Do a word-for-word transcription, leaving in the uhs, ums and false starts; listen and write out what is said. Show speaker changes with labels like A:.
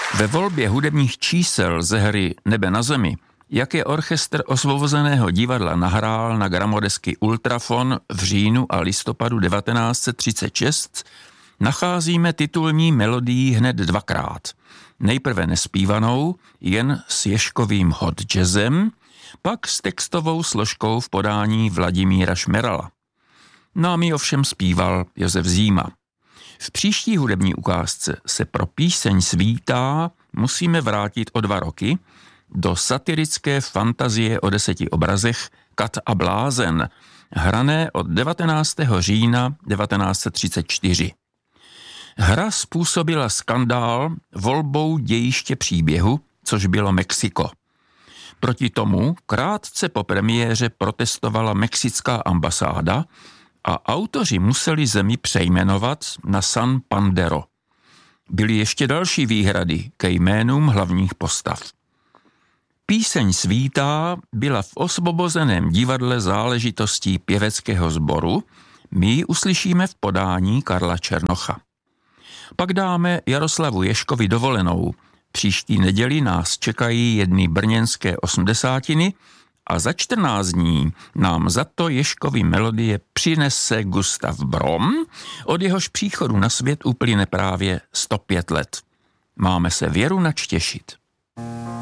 A: Ve volbě hudebních čísel ze hry Nebe na zemi, jaké orchestr Osvobozeného divadla nahrál na gramodesky Ultrafon v říjnu a listopadu devatenáct set třicet šest, nacházíme titulní melodii hned dvakrát. Nejprve nespívanou, jen s Ježkovým hot jazzem, pak s textovou složkou v podání Vladimíra Šmerala. Nám ji ovšem zpíval Josef Zíma. V příští hudební ukázce se pro píseň Svítá musíme vrátit o dva roky do satirické fantazie o deseti obrazech Kat a blázen, hrané od devatenáctého října devatenáct set třicet čtyři. Hra způsobila skandál volbou dějiště příběhu, což bylo Mexiko. Proti tomu krátce po premiéře protestovala mexická ambasáda a autoři museli zemi přejmenovat na San Pandero. Byly ještě další výhrady ke jménům hlavních postav. Píseň Svítá byla v Osvobozeném divadle záležitostí pěveckého sboru, my ji uslyšíme v podání Karla Černocha. Pak dáme Jaroslavu Ježkovi dovolenou. Příští neděli nás čekají jedny brněnské osmdesátiny a za čtrnáct dní nám za to Ježkovy melodie přinese Gustav Brom, od jehož příchodu na svět uplyne právě sto pět let. Máme se věru nač těšit.